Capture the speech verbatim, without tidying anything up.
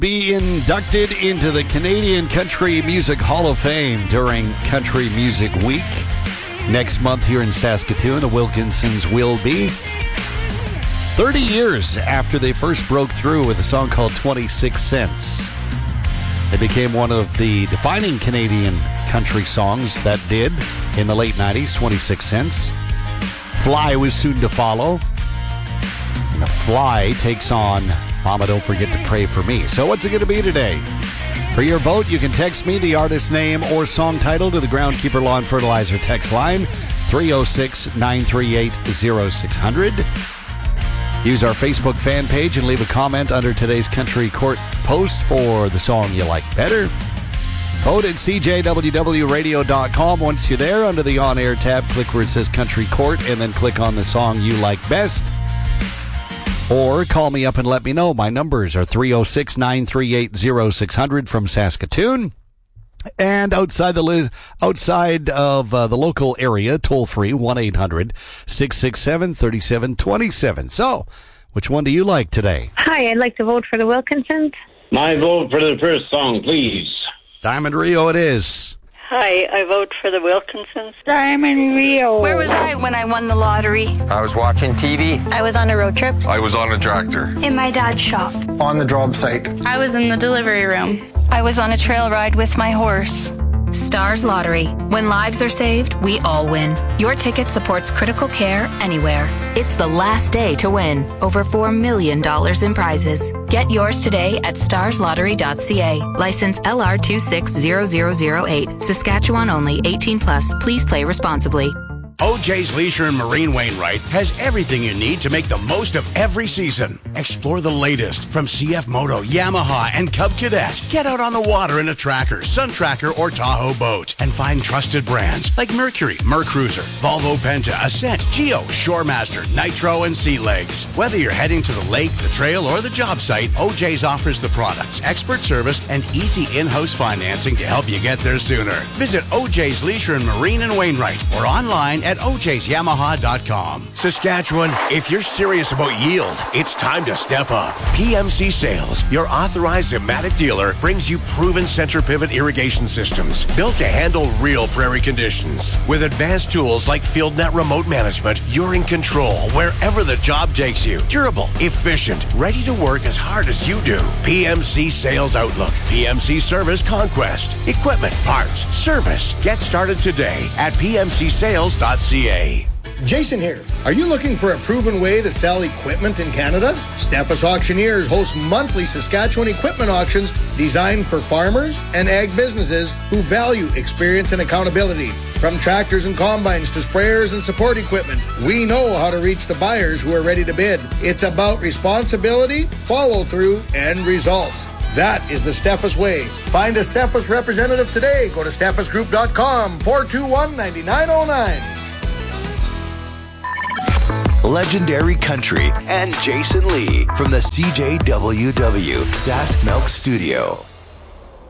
Be inducted into the Canadian Country Music Hall of Fame during Country Music Week. Next month here in Saskatoon, the Wilkinsons will be. thirty years after they first broke through with a song called twenty-six cents. They became one of the defining Canadian country songs that did in the late nineties, twenty-six cents. Fly was soon to follow. And the Fly takes on Mama Don't Forget to Pray for Me. So what's it going to be today? For your vote, you can text me the artist name or song title to the Groundkeeper Lawn Fertilizer text line, three oh six, nine three eight, oh six hundred. Use our Facebook fan page and leave a comment under today's Country Court post for the song you like better. Vote at c j w w radio dot com. Once you're there, under the On-Air tab, click where it says Country Court and then click on the song you like best. Or call me up and let me know. My numbers are three oh six, nine three eight, oh six hundred from Saskatoon. And outside the li- outside of uh, the local area, toll free, one eight hundred, six six seven, three seven two seven. So, which one do you like today? Hi, I'd like to vote for the Wilkinsons. My vote for the first song, please. Diamond Rio it is. Hi, I vote for the Wilkinsons. Diamond Rio. Where was I when I won the lottery? I was watching T V. I was on a road trip. I was on a tractor. In my dad's shop. On the job site. I was in the delivery room. I was on a trail ride with my horse. Stars Lottery. When lives are saved, we all win. Your ticket supports critical care anywhere. It's the last day to win. Over four million dollars in prizes. Get yours today at stars lottery dot c a. License L R two six zero zero zero eight. Saskatchewan only. eighteen plus. Please play responsibly. O J's Leisure and Marine Wainwright has everything you need to make the most of every season. Explore the latest from C F Moto, Yamaha, and Cub Cadet. Get out on the water in a Tracker, Sun Tracker, or Tahoe boat and find trusted brands like Mercury, Mercruiser, Volvo Penta, Ascent, Geo, Shoremaster, Nitro, and Sea Legs. Whether you're heading to the lake, the trail, or the job site, O J's offers the products, expert service, and easy in-house financing to help you get there sooner. Visit O J's Leisure and Marine and Wainwright or online at at o j's yamaha dot com. Saskatchewan, if you're serious about yield, it's time to step up. P M C Sales, your authorized Zematic dealer, brings you proven center pivot irrigation systems built to handle real prairie conditions. With advanced tools like FieldNet remote management, you're in control wherever the job takes you. Durable, efficient, ready to work as hard as you do. P M C Sales Outlook, P M C Service Conquest, equipment, parts, service. Get started today at p m c sales dot c a. Jason here. Are you looking for a proven way to sell equipment in Canada? Steffes Auctioneers hosts monthly Saskatchewan equipment auctions designed for farmers and ag businesses who value experience and accountability. From tractors and combines to sprayers and support equipment, we know how to reach the buyers who are ready to bid. It's about responsibility, follow-through, and results. That is the Steffes way. Find a Steffes representative today. Go to steffes group dot com, four two one, nine nine zero nine. Legendary Country and Jason Lee from the C J W W Sask Milk Studio.